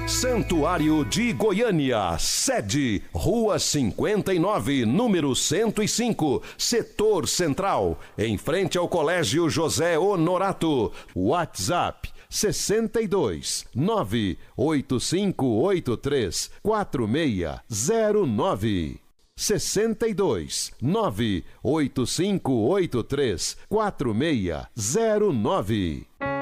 Santuário de Goiânia, sede, Rua 59, número 105, Setor Central, em frente ao Colégio José Honorato. WhatsApp 62 98583 4609. 62 98583 4609.